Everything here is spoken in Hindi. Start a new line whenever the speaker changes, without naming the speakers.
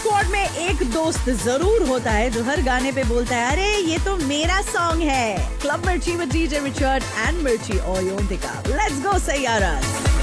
स्क्वाड में एक दोस्त जरूर होता है जो हर गाने पे बोलता है, अरे ये तो मेरा सॉन्ग है। क्लब मिर्ची विद डीजे रिचर्ड एंड मिर्ची ओयोंतिका। Let's go Saiyaara.